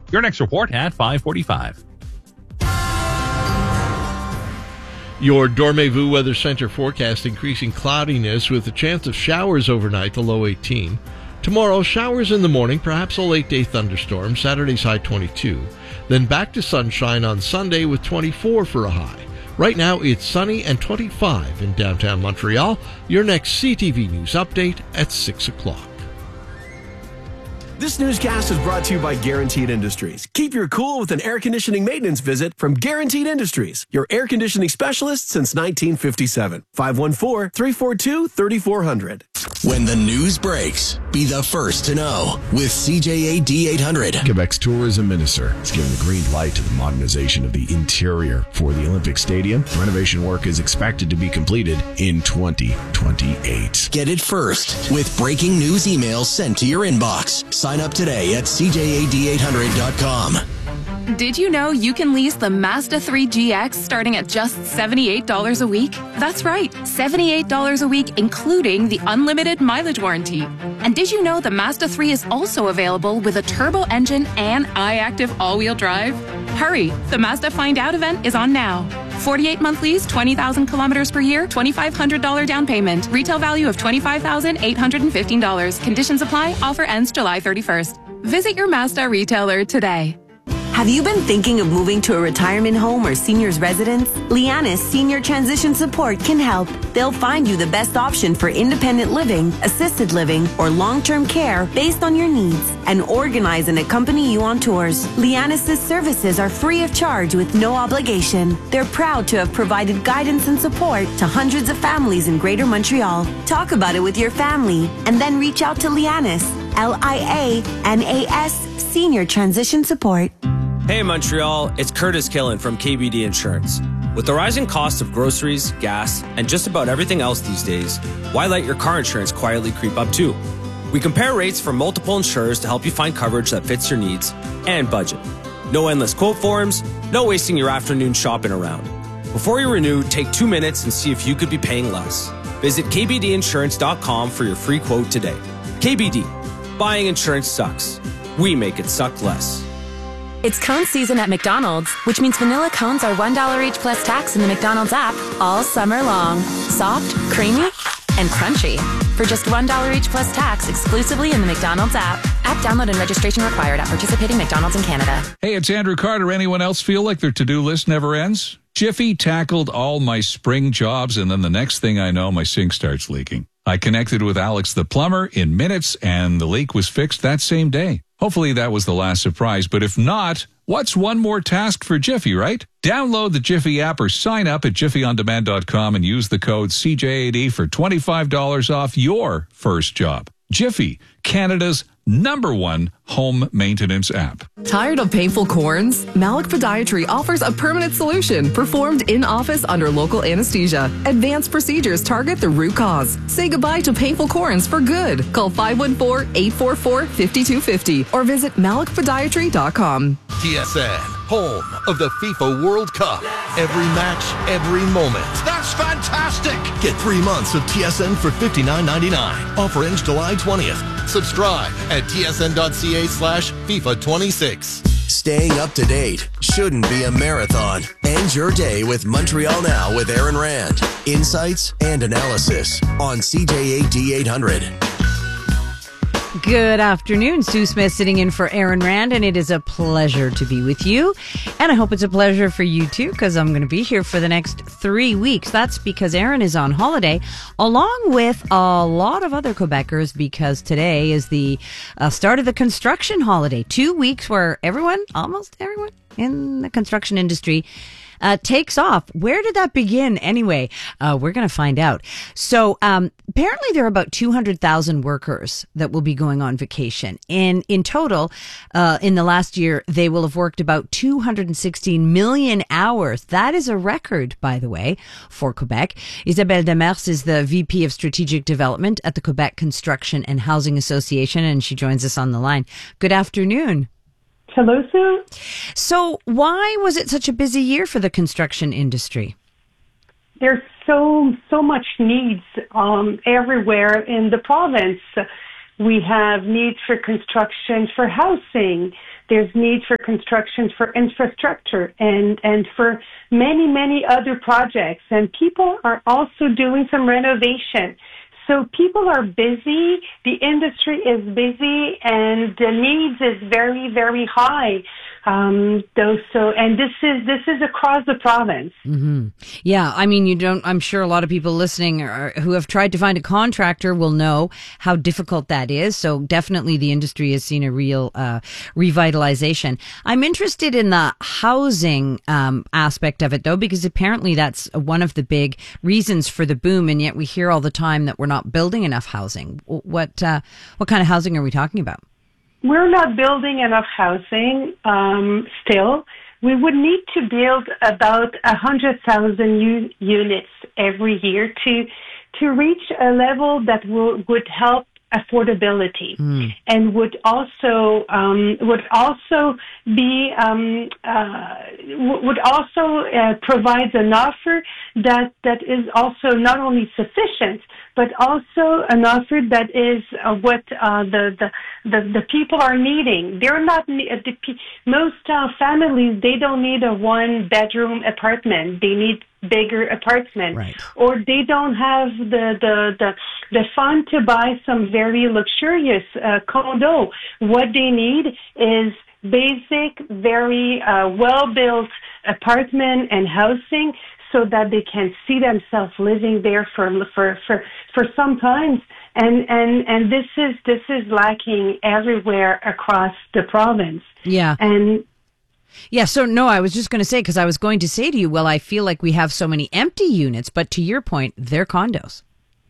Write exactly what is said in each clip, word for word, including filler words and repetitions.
Your next report at five forty-five. Your Dormez-vous Weather Center forecast: increasing cloudiness with a chance of showers overnight, the low eighteen. Tomorrow, showers in the morning, perhaps a late-day thunderstorm. Saturday's high twenty-two. Then back to sunshine on Sunday with twenty-four for a high. Right now, it's sunny and twenty-five in downtown Montreal. Your next C T V News update at six o'clock. This newscast is brought to you by Guaranteed Industries. Keep your cool with an air conditioning maintenance visit from Guaranteed Industries, your air conditioning specialist since nineteen fifty-seven. five one four, three four two, three four zero zero. When the news breaks, be the first to know with C J A D eight hundred. Quebec's tourism minister has given the green light to the modernization of the interior for the Olympic Stadium. Renovation work is expected to be completed in twenty twenty-eight. Get it first with breaking news emails sent to your inbox. Sign up today at C J A D eight hundred dot com. Did you know you can lease the Mazda three G X starting at just seventy-eight dollars a week? That's right, seventy-eight dollars a week, including the unlimited mileage warranty. And did you know the Mazda three is also available with a turbo engine and iActive all-wheel drive? Hurry, the Mazda Find Out event is on now. forty-eight month lease, twenty thousand kilometers per year, two thousand five hundred dollars down payment. Retail value of twenty-five thousand eight hundred fifteen dollars. Conditions apply. Offer ends July thirty-first. Visit your Mazda retailer today. Have you been thinking of moving to a retirement home or senior's residence? Lianis Senior Transition Support can help. They'll find you the best option for independent living, assisted living, or long-term care based on your needs and organize and accompany you on tours. Lianis' services are free of charge with no obligation. They're proud to have provided guidance and support to hundreds of families in Greater Montreal. Talk about it with your family and then reach out to Lianis, L I A N A S Senior Transition Support. Hey Montreal, it's Curtis Killen from K B D Insurance. With the rising cost of groceries, gas, and just about everything else these days, why let your car insurance quietly creep up too? We compare rates from multiple insurers to help you find coverage that fits your needs and budget. No endless quote forms, no wasting your afternoon shopping around. Before you renew, take two minutes and see if you could be paying less. Visit K B D insurance dot com for your free quote today. K B D, buying insurance sucks. We make it suck less. It's cone season at McDonald's, which means vanilla cones are one dollar each plus tax in the McDonald's app all summer long. Soft, creamy, and crunchy. For just one dollar each plus tax exclusively in the McDonald's app. App download and registration required at participating McDonald's in Canada. Hey, it's Andrew Carter. Anyone else feel like their to-do list never ends? Jiffy tackled all my spring jobs, and then the next thing I know, my sink starts leaking. I connected with Alex the plumber in minutes, and the leak was fixed that same day. Hopefully that was the last surprise, but if not, what's one more task for Jiffy, right? Download the Jiffy app or sign up at jiffy on demand dot com and use the code C J A D for twenty-five dollars off your first job. Jiffy, Canada's number one home maintenance app. Tired of painful corns? Malik Podiatry offers a permanent solution performed in office under local anesthesia. Advanced procedures target the root cause. Say goodbye to painful corns for good. Call five one four, eight four four, five two five zero or visit malik podiatry dot com. T S N, home of the FIFA World Cup. Every match, every moment. That's fantastic! Get three months of T S N for fifty-nine ninety-nine. Offer ends July twentieth. Subscribe at tsn.ca slash FIFA 26. Staying up to date shouldn't be a marathon. End your day with Montreal Now with Aaron Rand. Insights and analysis on C J A D eight hundred. Good afternoon. Sue Smith sitting in for Aaron Rand, and it is a pleasure to be with you. And I hope it's a pleasure for you too, because I'm going to be here for the next three weeks. That's because Aaron is on holiday, along with a lot of other Quebecers, because today is the uh, start of the construction holiday. Two weeks where everyone, almost everyone in the construction industry Uh, takes off. Where did that begin anyway? Uh, we're going to find out. So, um, apparently there are about two hundred thousand workers that will be going on vacation. And in total, uh, in the last year, they will have worked about two hundred sixteen million hours. That is a record, by the way, for Quebec. Isabelle Demers is the V P of Strategic Development at the Quebec Construction and Housing Association, and she joins us on the line. Good afternoon. Hello, Sue. So why was it such a busy year for the construction industry? There's so, so much needs um, everywhere in the province. We have needs for construction, for housing, There's need for construction for infrastructure and, and for many, many other projects. And people are also doing some renovation. So people are busy, the industry is busy, and the needs is very, very high. Um, those, so, and this is, this is across the province. Mm-hmm. Yeah. I mean, you don't, I'm sure a lot of people listening are, who have tried to find a contractor will know how difficult that is. So definitely the industry has seen a real, uh, revitalization. I'm interested in the housing, um, aspect of it though, because apparently that's one of the big reasons for the boom. And yet we hear all the time that we're not building enough housing. What, uh, what kind of housing are we talking about? We're not building enough housing um, still. We would need to build about one hundred thousand u- units every year to to reach a level that will, would help affordability mm. and would also um, would also be um, uh, w- would also uh, provide an offer that that is also not only sufficient but also an offer that is uh, what uh, the, the the the people are needing. They're not ne- the, most uh, families. They don't need a one bedroom apartment. They need bigger apartment, right. Or they don't have the the the, the fund to buy some very luxurious uh, condo. What they need is basic, very uh, well-built apartment and housing, so that they can see themselves living there for for for for some time. And and and this is this is lacking everywhere across the province. Yeah. And Yeah, so no, I was just going to say, because I was going to say to you, well, I feel like we have so many empty units, but to your point, they're condos.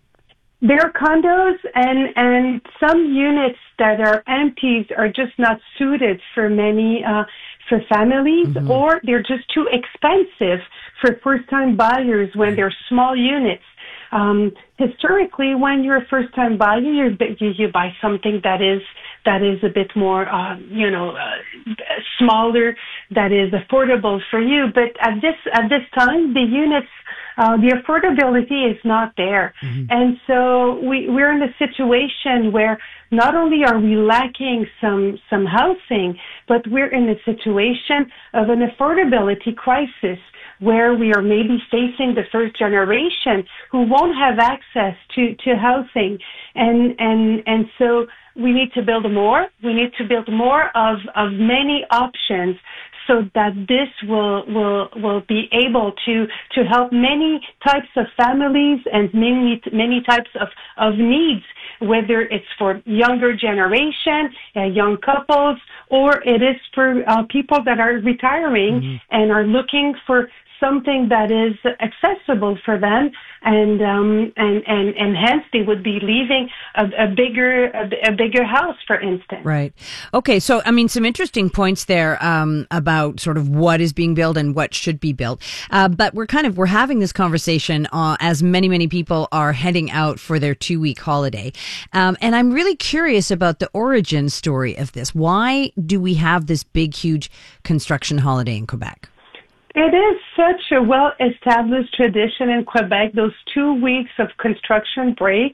They're condos, and, and some units that are empty are just not suited for many, uh, for families, mm-hmm. or they're just too expensive for first-time buyers when they're small units. Um, historically, when you're a first-time buyer, you, you buy something that is that is a bit more, uh, you know, uh, smaller, that is affordable for you. But at this at this time, the units, uh, the affordability is not there, mm-hmm. and so we we're in a situation where not only are we lacking some some housing, but we're in a situation of an affordability crisis, where we are maybe facing the first generation who won't have access to, to housing. And, and, and so we need to build more. We need to build more of, of many options so that this will, will, will be able to, to help many types of families and many, many types of, of needs, whether it's for younger generation, uh, young couples, or it is for uh, people that are retiring mm-hmm. and are looking for something that is accessible for them, and um, and, and and hence they would be leaving a, a bigger a, a bigger house, for instance. Right. Okay. So, I mean, some interesting points there um, about sort of what is being built and what should be built. Uh, but we're kind of we're having this conversation uh, as many many people are heading out for their two week holiday, um, and I'm really curious about the origin story of this. Why do we have this big, huge construction holiday in Quebec? It is such a well-established tradition in Quebec, those two weeks of construction break,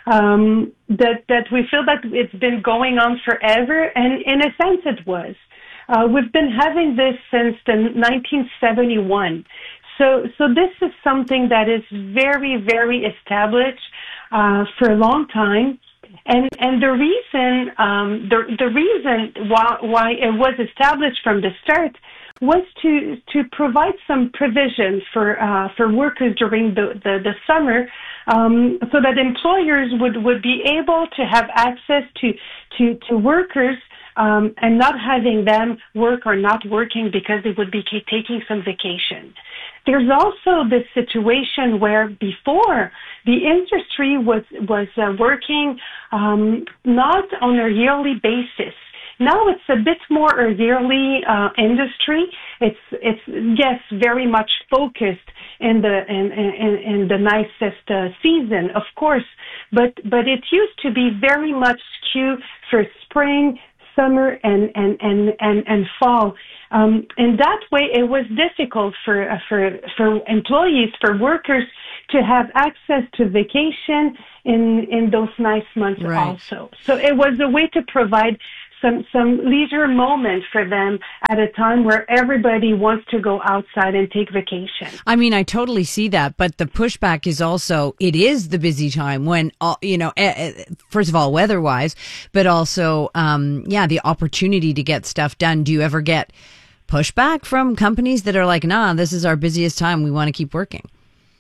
um, that, that we feel that it's been going on forever, and in a sense it was. Uh, we've been having this since the nineteen seventy-one. So, so this is something that is very, very established uh, for a long time. And and the reason um, the the reason why why it was established from the start was to to provide some provision for uh, for workers during the the, the summer, um, so that employers would, would be able to have access to to to workers. Um, and not having them work or not working because they would be taking some vacation. There's also this situation where before the industry was was uh, working um, not on a yearly basis. Now it's a bit more a yearly uh, industry. It's it's yes very much focused in the in in, in the nicest uh, season, of course, but but it used to be very much skewed for spring, summer, and and and and, and fall. Um, in that way, it was difficult for uh, for for employees, for workers, to have access to vacation in in those nice months, right. Also. So it was a way to provide some some leisure moment for them at a time where everybody wants to go outside and take vacation. I mean, I totally see that, but the pushback is also, it is the busy time when, uh, you know, uh, first of all, weather-wise, but also, um, yeah, the opportunity to get stuff done. Do you ever get pushback from companies that are like, nah, this is our busiest time, we want to keep working?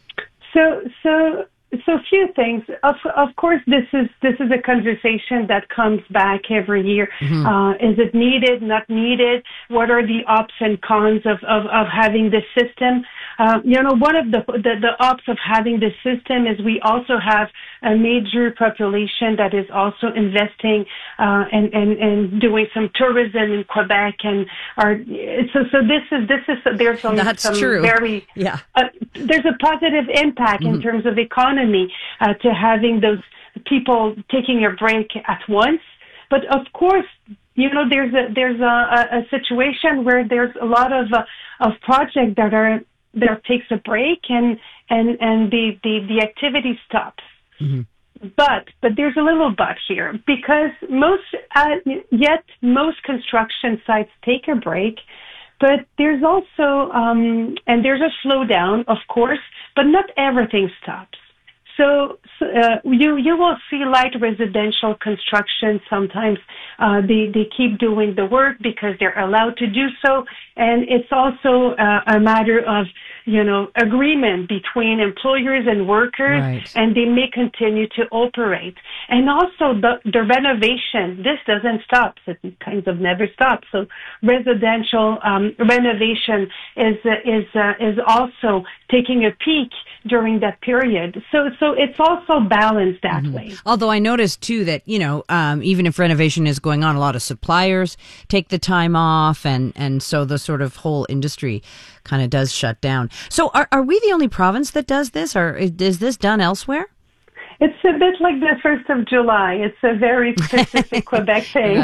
So, so... So a few things. Of of course, this is this is a conversation that comes back every year. Mm-hmm. Uh, is it needed? Not needed? What are the ups and cons of of, of having this system? Uh, you know, one of the, the the ups of having this system is we also have a major population that is also investing uh, and and and doing some tourism in Quebec, and are so so. This is this is there's some, That's some true. very yeah. Uh, there's a positive impact mm-hmm. in terms of economy uh, to having those people taking a break at once. But of course, you know, there's a there's a, a situation where there's a lot of uh, of projects that are that takes a break and and and the the, the activity stops. Mm-hmm. But but there's a little but here, because most uh, yet most construction sites take a break. But there's also, um, and there's a slowdown, of course, but not everything stops. So uh, you you will see light residential construction. Sometimes uh, they they keep doing the work because they're allowed to do so, and it's also uh, a matter of, you know, agreement between employers and workers, right. And they may continue to operate. And also the the renovation. This doesn't stop. It kind of never stops. So residential um, renovation is uh, is uh, is also taking a peak during that period. So so. So it's also balanced that mm-hmm. way. Although I noticed, too, that, you know, um, even if renovation is going on, a lot of suppliers take the time off. And, and so the sort of whole industry kind of does shut down. So are, are we the only province that does this, or is this done elsewhere? It's a bit like the first of July. It's a very specific Quebec thing.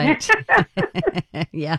Right. Yeah.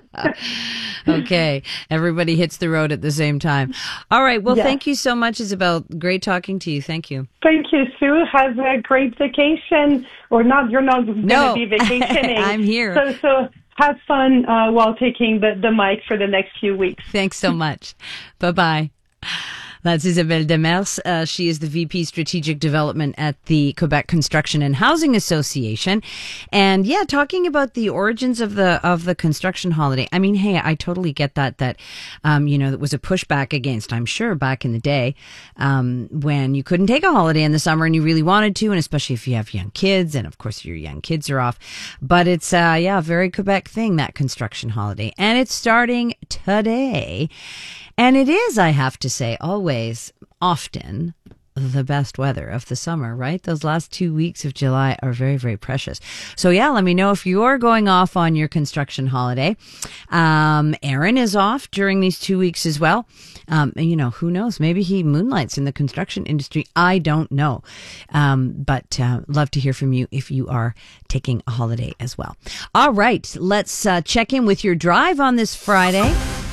Okay. Everybody hits the road at the same time. All right. Well, yeah. Thank you so much, Isabelle. Great talking to you. Thank you. Thank you, Sue. Have a great vacation. Or not, you're not going to no. be vacationing. I'm here. So, so have fun uh, while taking the, the mic for the next few weeks. Thanks so much. Bye-bye. That's Isabelle Demers. Uh, she is the V P Strategic Development at the Quebec Construction and Housing Association. And yeah, talking about the origins of the of the construction holiday. I mean, hey, I totally get that, that, um, you know, that was a pushback against, I'm sure, back in the day, um, when you couldn't take a holiday in the summer and you really wanted to, and especially if you have young kids, and of course your young kids are off. But it's, uh, yeah, a very Quebec thing, that construction holiday. And it's starting today. And it is, I have to say, always, often, the best weather of the summer, right? Those last two weeks of July are very, very precious. So yeah, let me know if you're going off on your construction holiday. Um, Aaron is off during these two weeks as well. Um, and you know, who knows? Maybe he moonlights in the construction industry. I don't know. Um, but uh, love to hear from you if you are taking a holiday as well. All right, let's uh, check in with your drive on this Friday.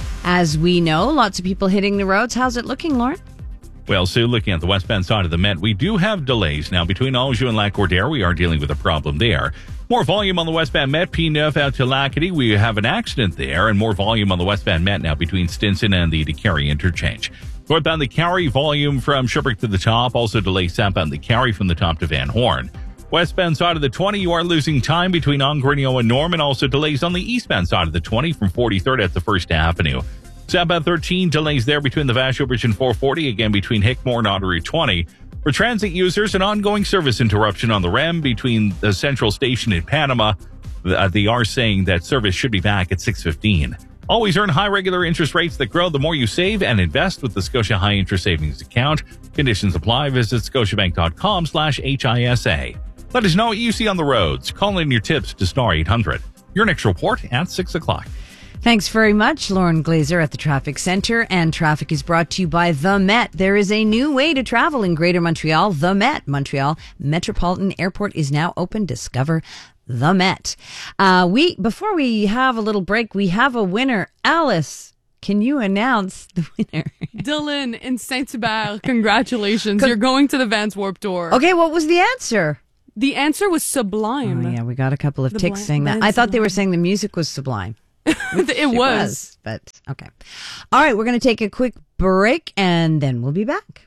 As we know, lots of people hitting the roads. How's it looking, Lauren? Well, Sue, looking at the westbound side of the Met, we do have delays. Now, between Anjou and Lac-Cordaire, we are dealing with a problem there. More volume on the westbound Met, P nine out to Lacadie. We have an accident there, and more volume on the westbound Met now between Stinson and the DeCarry interchange. Northbound the Carry, volume from Sherbrooke to the top. Also delays southbound the Carry from the top to Van Horn. Westbound side of the twenty, you are losing time between Ongrenio and Norman. Also delays on the eastbound side of the twenty from forty-third at the First Avenue. Southbound thirteen, delays there between the Vashon Bridge and four forty, again between Hickmore and Ottery twenty. For transit users, an ongoing service interruption on the R E M between the Central Station in Panama. They are saying that service should be back at six fifteen. Always earn high regular interest rates that grow the more you save and invest with the Scotia High Interest Savings Account. Conditions apply. Visit scotiabank.com slash HISA. Let us know what you see on the roads. Call in your tips to star eight hundred. Your next report at six o'clock. Thanks very much, Lauren Glazer at the Traffic Center. And traffic is brought to you by The Met. There is a new way to travel in Greater Montreal. The Met. Montreal Metropolitan Airport is now open. Discover The Met. Uh, we before we have a little break, we have a winner. Alice, can you announce the winner? Dylan in Saint-Hubert. Congratulations. You're going to the Vans Warped Tour. Okay, what was the answer? The answer was sublime. Oh, yeah, we got a couple of The ticks blind saying that. man I thought they were sublime. saying the music was sublime. It It was. was, but okay. All right, we're going to take a quick break, and then we'll be back.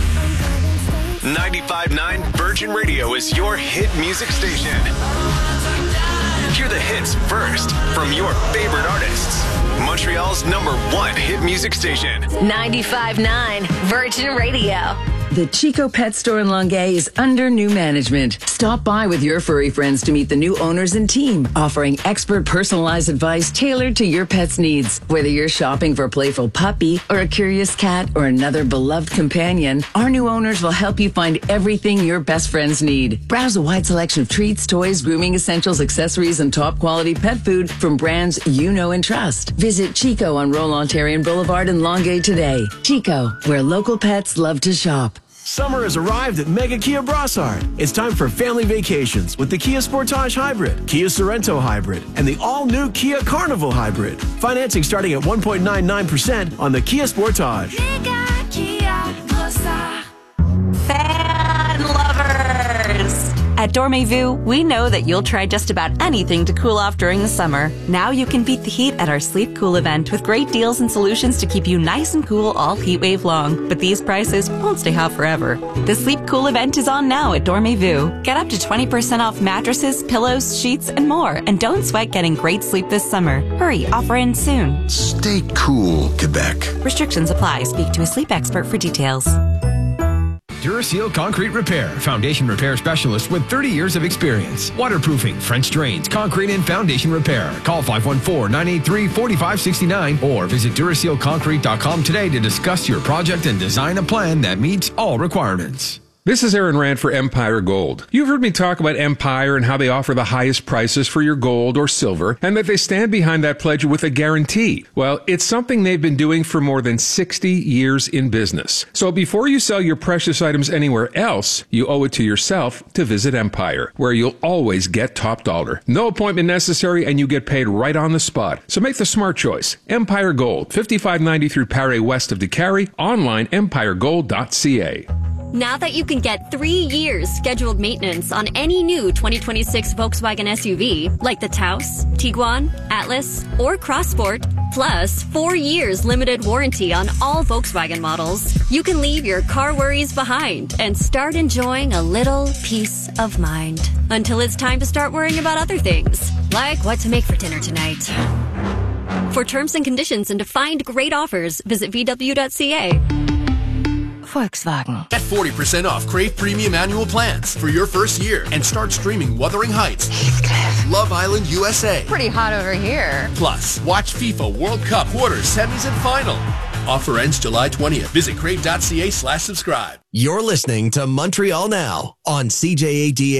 ninety-five point nine Virgin Radio is your hit music station. Hear the hits first from your favorite artists. Montreal's number one hit music station. ninety-five point nine Virgin Radio. The Chico Pet Store in Longueuil is under new management. Stop by with your furry friends to meet the new owners and team, offering expert personalized advice tailored to your pet's needs. Whether you're shopping for a playful puppy or a curious cat or another beloved companion, our new owners will help you find everything your best friends need. Browse a wide selection of treats, toys, grooming essentials, accessories, and top quality pet food from brands you know and trust. Visit Chico on Roland-Ontario Boulevard in Longueuil today. Chico, where local pets love to shop. Summer has arrived at Mega Kia Brossard. It's time for family vacations with the Kia Sportage Hybrid, Kia Sorento Hybrid, and the all-new Kia Carnival Hybrid. Financing starting at one point nine nine percent on the Kia Sportage. Mega Kia Brossard. Fan lovers! At Dormez-vous, we know that you'll try just about anything to cool off during the summer. Now you can beat the heat at our Sleep Cool event with great deals and solutions to keep you nice and cool all heat wave long. But these prices won't stay hot forever. The Sleep Cool event is on now at Dormez-vous. Get up to twenty percent off mattresses, pillows, sheets, and more. And don't sweat getting great sleep this summer. Hurry, offer ends soon. Stay cool, Quebec. Restrictions apply. Speak to a sleep expert for details. Duraseal Concrete Repair, foundation repair specialist with thirty years of experience. Waterproofing, French drains, concrete and foundation repair. Call five one four, nine eight three, four five six nine or visit Duraseal Concrete dot com today to discuss your project and design a plan that meets all requirements. This is Aaron Rand for Empire Gold. You've heard me talk about Empire and how they offer the highest prices for your gold or silver, and that they stand behind that pledge with a guarantee. Well, it's something they've been doing for more than sixty years in business. So before you sell your precious items anywhere else, you owe it to yourself to visit Empire, where you'll always get top dollar. No appointment necessary, and you get paid right on the spot. So make the smart choice. Empire Gold, fifty-five ninety-three Paré west of DeCarry, online empire gold dot c a. Now that you can get three years scheduled maintenance on any new twenty twenty-six Volkswagen S U V, like the Taos, Tiguan, Atlas, or Crossport, plus four years limited warranty on all Volkswagen models, you can leave your car worries behind and start enjoying a little peace of mind. Until it's time to start worrying about other things, like what to make for dinner tonight. For terms and conditions and to find great offers, visit v w dot c a. Volkswagen. Get forty percent off Crave Premium Annual Plans for your first year and start streaming Wuthering Heights, Love Island U S A. Pretty hot over here. Plus, watch FIFA World Cup quarters, semis, and final. Offer ends July twentieth. Visit crave dot c a slash subscribe. You're listening to Montreal Now on C J A D